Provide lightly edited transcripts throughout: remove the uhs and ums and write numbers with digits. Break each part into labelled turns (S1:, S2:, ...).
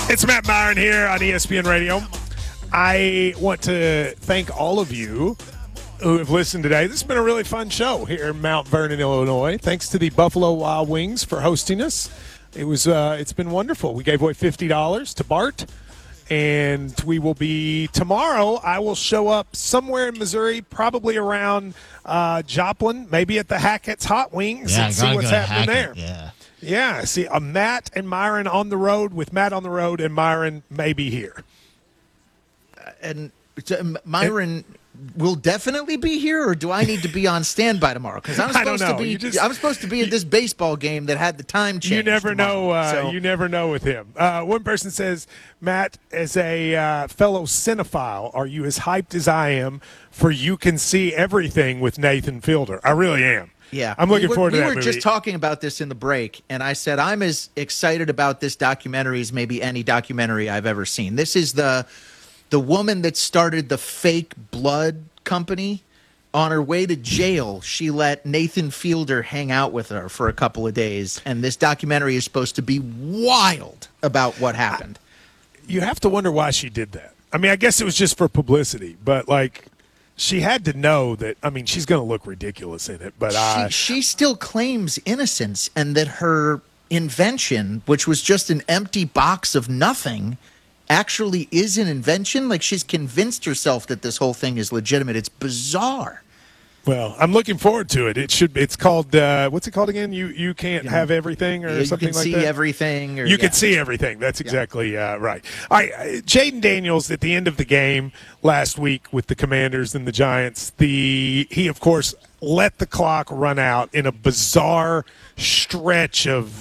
S1: It's Matt Myron here on ESPN Radio. I want to thank all of you who have listened today. This has been a really fun show here in Mount Vernon, Illinois. Thanks to the Buffalo Wild Wings for hosting us. It's been wonderful. We gave away $50 to Bart, and we will be tomorrow. I will show up somewhere in Missouri, probably around Joplin, maybe at the Hackett's Hot Wings, and see what's happening there. Yeah, see, Matt and Myron on the road, with Matt on the road and Myron maybe here.
S2: And Myron will definitely be here, or do I need to be on standby tomorrow? Because I'm supposed to be at this baseball game that had the time change.
S1: You never
S2: tomorrow,
S1: know. You never know with him. One person says, Matt, as a fellow cinephile, are you as hyped as I am for You Can See Everything with Nathan Fielder? I really am.
S2: Yeah,
S1: I'm looking forward to that movie.
S2: We were just talking about this in the break, and I said I'm as excited about this documentary as maybe any documentary I've ever seen. This is the woman that started the fake blood company. On her way to jail, she let Nathan Fielder hang out with her for a couple of days, and this documentary is supposed to be wild about what happened.
S1: You have to wonder why she did that. I mean, I guess it was just for publicity, but she had to know that, I mean, she's going to look ridiculous in it, but
S2: she still claims innocence, and that her invention, which was just an empty box of nothing, actually is an invention. Like, she's convinced herself that this whole thing is legitimate. It's bizarre.
S1: Well, I'm looking forward to it. It's called, what's it called again? You can't have everything or something like that?
S2: You can see everything.
S1: You can see everything. That's exactly right. All right, Jayden Daniels at the end of the game last week with the Commanders and the Giants, he, of course, let the clock run out in a bizarre stretch of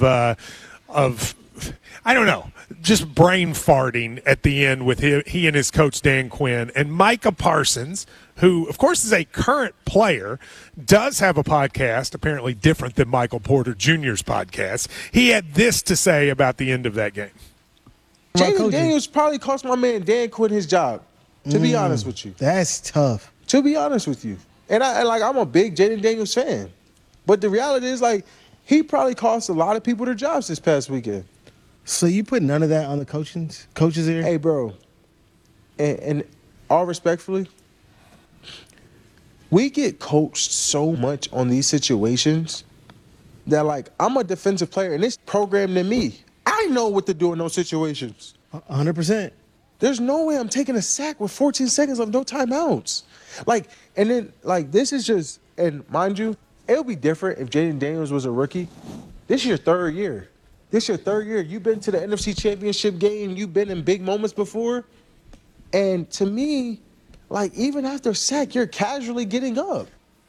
S1: I don't know, just brain farting at the end with he and his coach Dan Quinn. And Micah Parsons, who, of course, is a current player, does have a podcast, apparently different than Michael Porter Jr.'s podcast. He had this to say about the end of that game.
S3: Jayden Daniels probably cost my man Dan Quinn his job, to be honest with you.
S4: That's tough.
S3: To be honest with you. And I'm a big Jayden Daniels fan. But the reality is, he probably cost a lot of people their jobs this past weekend.
S4: So you put none of that on the coaches here?
S3: Hey, bro, and all respectfully, we get coached so much on these situations that, I'm a defensive player, and it's programmed in me. I know what to do in those situations.
S4: 100%.
S3: There's no way I'm taking a sack with 14 seconds of no timeouts. This is just, and mind you, it would be different if Jayden Daniels was a rookie. This is your third year. You've been to the NFC Championship game. You've been in big moments before. And to me, even after sack, you're casually getting up.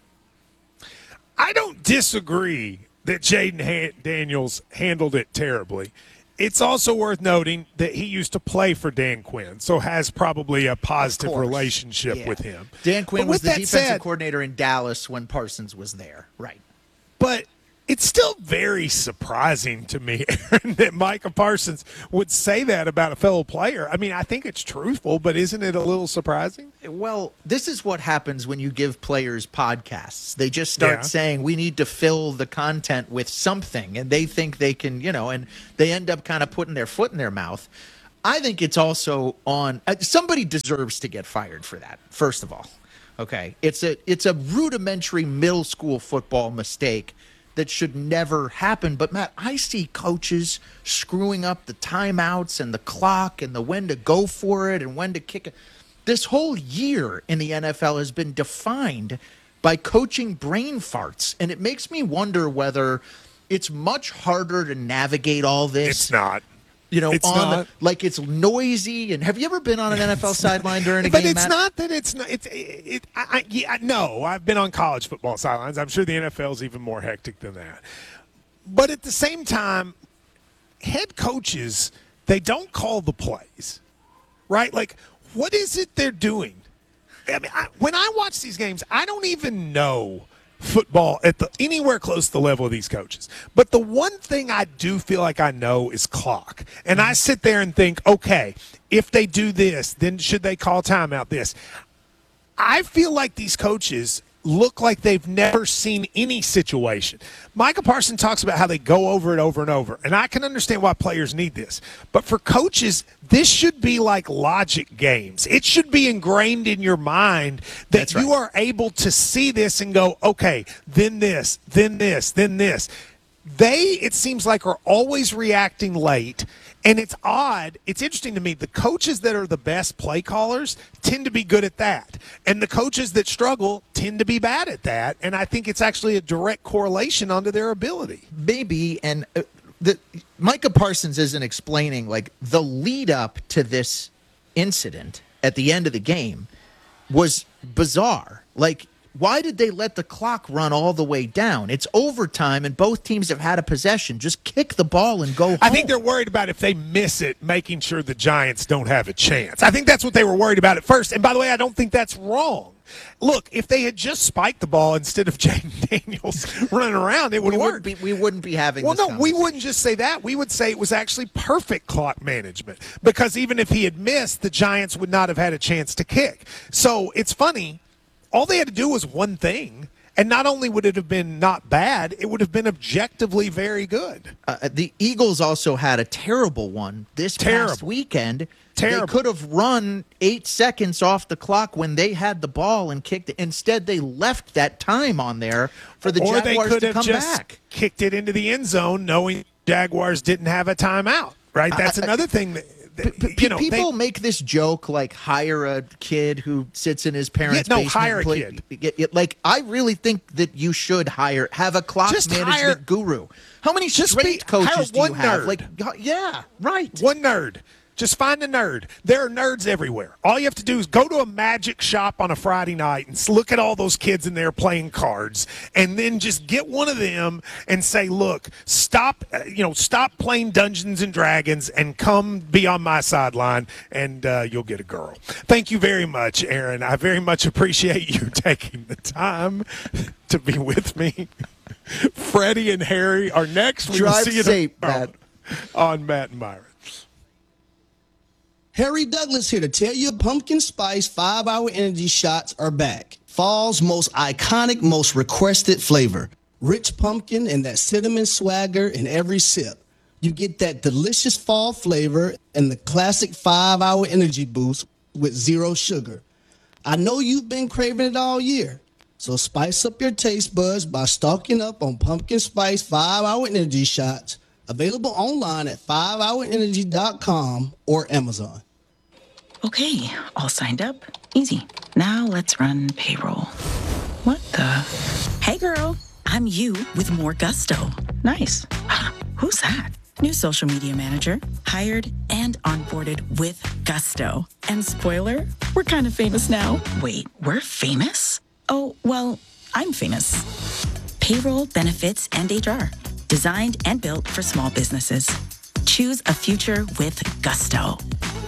S1: I don't disagree that Jayden Daniels handled it terribly. It's also worth noting that he used to play for Dan Quinn, so has probably a positive relationship with him.
S2: Dan Quinn was the defensive coordinator in Dallas when Parsons was there. Right.
S1: But it's still very surprising to me, Aaron, that Micah Parsons would say that about a fellow player. I mean, I think it's truthful, but isn't it a little surprising?
S2: Well, this is what happens when you give players podcasts. They just start saying, we need to fill the content with something, and they think they can, and they end up kind of putting their foot in their mouth. I think it's also on somebody deserves to get fired for that, first of all. Okay, it's a rudimentary middle school football mistake that should never happen. But, Matt, I see coaches screwing up the timeouts and the clock and the when to go for it and when to kick it. This whole year in the NFL has been defined by coaching brain farts. And it makes me wonder whether it's much harder to navigate all this.
S1: It's not.
S2: It's not. It's noisy. And have you ever been on an NFL sideline during a game,
S1: But it's
S2: Matt?
S1: not that it's not. No, I've been on college football sidelines. I'm sure the NFL is even more hectic than that. But at the same time, head coaches, they don't call the plays, right? What is it they're doing? I mean, when I watch these games, I don't even know football at anywhere close to the level of these coaches. But the one thing I do feel like I know is clock. And I sit there and think, okay, if they do this, then should they call timeout this? I feel like these coaches look like they've never seen any situation. Micah Parsons talks about how they go over it over and over, and I can understand why players need this. But for coaches, this should be like logic games. It should be ingrained in your mind that you are able to see this and go, okay, then this, then this, then this. They, it seems like, are always reacting late. And it's odd. It's interesting to me. The coaches that are the best play callers tend to be good at that. And the coaches that struggle tend to be bad at that. And I think it's actually a direct correlation onto their ability.
S2: Maybe. And Micah Parsons isn't explaining, like, the lead up to this incident at the end of the game was bizarre. Like, why did they let the clock run all the way down? It's overtime, and both teams have had a possession. Just kick the ball and go home.
S1: I think they're worried about if they miss it, making sure the Giants don't have a chance. I think that's what they were worried about at first. And by the way, I don't think that's wrong. Look, if they had just spiked the ball instead of Jaden Daniels running around, it would work.
S2: We wouldn't be having this
S1: conversation. We wouldn't just say that. We would say it was actually perfect clock management, because even if he had missed, the Giants would not have had a chance to kick. So it's funny. All they had to do was one thing, and not only would it have been not bad, it would have been objectively very good.
S2: The Eagles also had a terrible one this past weekend. Terrible. They could have run 8 seconds off the clock when they had the ball and kicked it. Instead, they left that time on there for the Jaguars to come back. Or they could have just
S1: kicked it into the end zone knowing Jaguars didn't have a timeout, right? That's another thing that...
S2: People make this joke, like, hire a kid who sits in his parents' basement.
S1: Hire a kid.
S2: Like, I really think that you should have a clock management guru. How many straight coaches do you have?
S1: Nerd.
S2: Like, yeah, right.
S1: One nerd. Just find a nerd. There are nerds everywhere. All you have to do is go to a magic shop on a Friday night and look at all those kids in there playing cards, and then just get one of them and say, look, stop playing Dungeons and Dragons and come be on my sideline, and you'll get a girl. Thank you very much, Aaron. I very much appreciate you taking the time to be with me. Freddie and Harry are next. We will see you on Matt and Myron.
S5: Harry Douglas here to tell you Pumpkin Spice 5-Hour Energy Shots are back. Fall's most iconic, most requested flavor. Rich pumpkin and that cinnamon swagger in every sip. You get that delicious fall flavor and the classic 5-Hour Energy boost with zero sugar. I know you've been craving it all year. So spice up your taste buds by stocking up on Pumpkin Spice 5-Hour Energy Shots. Available online at 5hourenergy.com or Amazon.
S6: Okay, all signed up. Easy. Now let's run payroll. What the? Hey girl, I'm you with more gusto. Nice. Who's that? New social media manager. Hired and onboarded with gusto. And spoiler, we're kind of famous now. Wait, we're famous? Oh, well, I'm famous. Payroll, benefits, and HR. Designed and built for small businesses. Choose a future with gusto.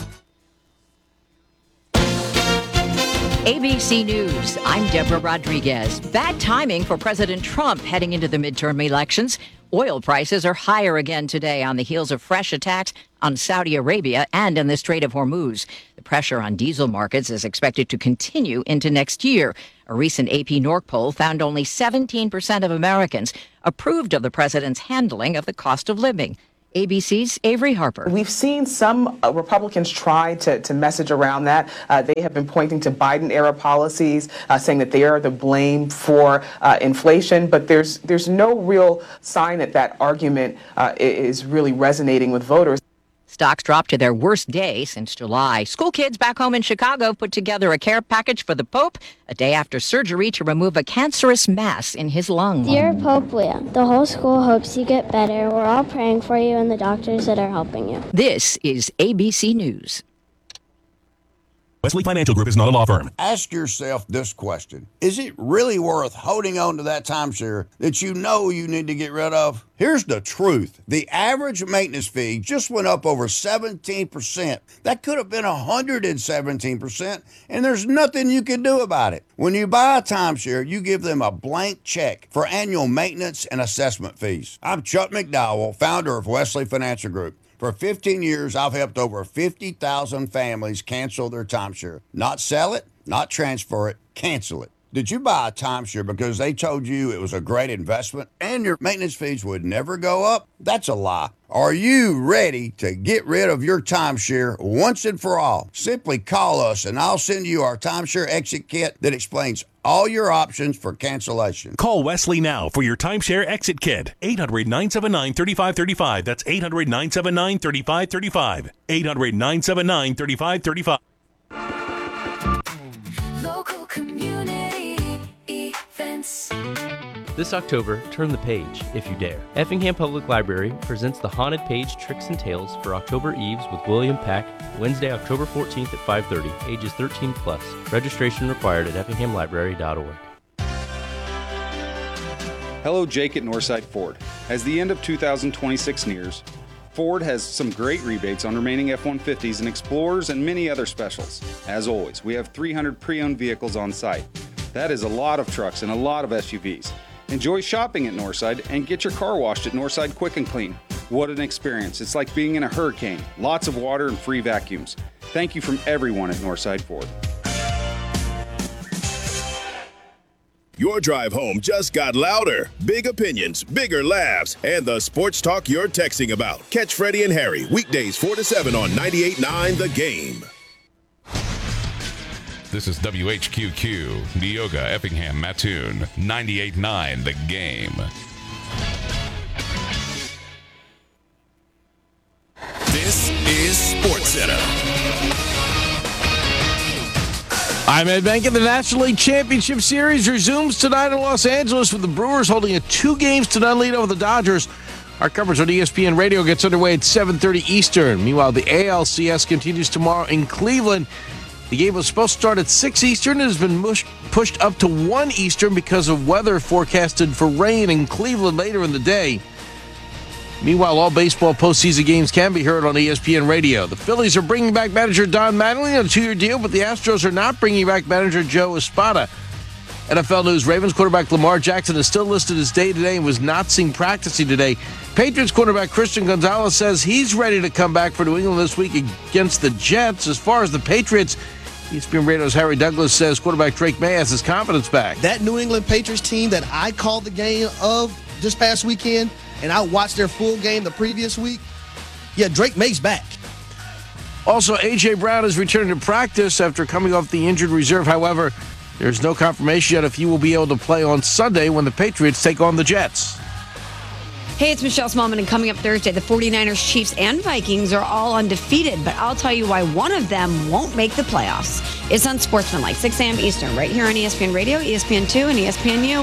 S7: ABC News, I'm Deborah Rodriguez. Bad timing for President Trump heading into the midterm elections. Oil prices are higher again today on the heels of fresh attacks on Saudi Arabia and in the Strait of Hormuz. The pressure on diesel markets is expected to continue into next year. A recent AP Norc poll found only 17% of Americans approved of the president's handling of the cost of living. ABC's Avery Harper.
S8: We've seen some Republicans try to message around that. They have been pointing to Biden-era policies, saying that they are the blame for inflation. But there's no real sign that argument is really resonating with voters.
S7: Stocks dropped to their worst day since July. School kids back home in Chicago put together a care package for the Pope a day after surgery to remove a cancerous mass in his lung.
S9: Dear Pope Leo, the whole school hopes you get better. We're all praying for you and the doctors that are helping you.
S7: This is ABC News.
S10: Wesley Financial Group is not a law firm.
S11: Ask yourself this question. Is it really worth holding on to that timeshare that you know you need to get rid of? Here's the truth. The average maintenance fee just went up over 17%. That could have been 117%, and there's nothing you can do about it. When you buy a timeshare, you give them a blank check for annual maintenance and assessment fees. I'm Chuck McDowell, founder of Wesley Financial Group. For 15 years, I've helped over 50,000 families cancel their timeshare. Not sell it, not transfer it, cancel it. Did you buy a timeshare because they told you it was a great investment and your maintenance fees would never go up? That's a lie. Are you ready to get rid of your timeshare once and for all? Simply call us and I'll send you our timeshare exit kit that explains all your options for cancellation.
S10: Call Wesley now for your timeshare exit kit. 800-979-3535. That's 800-979-3535. 800-979-3535.
S12: Local community events.
S13: This October, turn the page, if you dare. Effingham Public Library presents the Haunted Page Tricks and Tales for October Eves with William Pack, Wednesday, October 14th at 5:30, ages 13 plus. Registration required at effinghamlibrary.org.
S14: Hello, Jake at Northside Ford. As the end of 2026 nears, Ford has some great rebates on remaining F-150s and Explorers and many other specials. As always, we have 300 pre-owned vehicles on site. That is a lot of trucks and a lot of SUVs. Enjoy shopping at Northside and get your car washed at Northside Quick and Clean. What an experience. It's like being in a hurricane. Lots of water and free vacuums. Thank you from everyone at Northside Ford.
S15: Your drive home just got louder. Big opinions, bigger laughs, and the sports talk you're texting about. Catch Freddie and Harry weekdays 4 to 7 on 98.9 The Game.
S16: This is WHQQ, Neoga, Effingham, Mattoon, 98.9 The Game.
S15: This is SportsCenter.
S17: I'm Ed Bankin. The National League Championship Series resumes tonight in Los Angeles with the Brewers holding a 2-0 lead over the Dodgers. Our coverage on ESPN Radio gets underway at 7:30 Eastern. Meanwhile, the ALCS continues tomorrow in Cleveland. The game was supposed to start at 6 Eastern. It has been pushed up to 1 Eastern because of weather forecasted for rain in Cleveland later in the day. Meanwhile, all baseball postseason games can be heard on ESPN Radio. The Phillies are bringing back manager Don Mattingly on a 2-year deal, but the Astros are not bringing back manager Joe Espada. NFL news, Ravens quarterback Lamar Jackson is still listed as day-to-day and was not seen practicing today. Patriots quarterback Christian Gonzalez says he's ready to come back for New England this week against the Jets. As far as the Patriots, ESPN Radio's Harry Douglas says quarterback Drake May has his confidence back.
S5: That New England Patriots team that I called the game of this past weekend, and I watched their full game the previous week, yeah, Drake May's back.
S17: Also, A.J. Brown is returning to practice after coming off the injured reserve. However, there's no confirmation yet if he will be able to play on Sunday when the Patriots take on the Jets.
S18: Hey, it's Michelle Smallman, and coming up Thursday, the 49ers, Chiefs, and Vikings are all undefeated, but I'll tell you why one of them won't make the playoffs. It's on Sportsmanlike, 6 a.m. Eastern, right here on ESPN Radio, ESPN2, and ESPNU.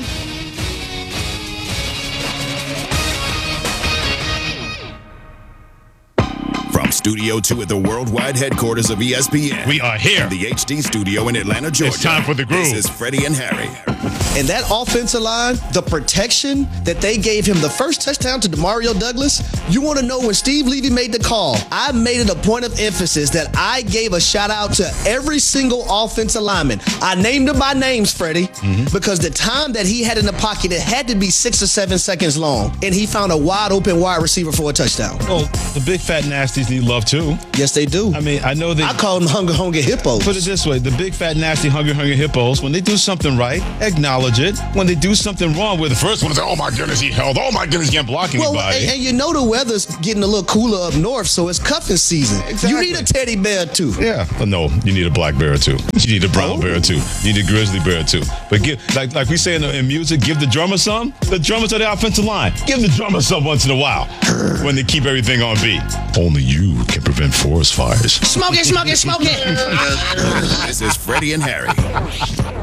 S15: From Studio 2 at the worldwide headquarters of ESPN.
S19: We are here.
S15: The HD studio in Atlanta, Georgia.
S19: It's time for the groove.
S15: This is Freddie and Harry.
S5: And that offensive line, the protection that they gave him, the first touchdown to Demario Douglas, you want to know when Steve Levy made the call, I made it a point of emphasis that I gave a shout out to every single offensive lineman. I named them by names, Freddie, because the time that he had in the pocket, it had to be 6 or 7 seconds long, and he found a wide open wide receiver for a touchdown.
S19: Well, the big fat nasties need love too.
S5: Yes, they do.
S19: I mean, I know they.
S5: I call them hungry hippos.
S19: Put it this way: the big fat nasty hungry hippos, when they do something right, acknowledge it. When they do something wrong, we're the first one to say, "Oh my goodness, he held. Oh my goodness, he can't block anybody."
S5: Well, and you know the weather's getting a little cooler up north, so it's cuffing season.
S19: Exactly.
S5: You need a teddy bear too.
S19: Yeah, but no, you need a black bear too. You need a brown bear too. You need a grizzly bear too. But give, like we say in music, give the drummer some. The drummers are the offensive line. Give the drummer some once in a while when they keep everything on beat. Only you can prevent forest fires.
S5: Smoke it, smoke it, smoke it.
S15: This is Freddie and Harry.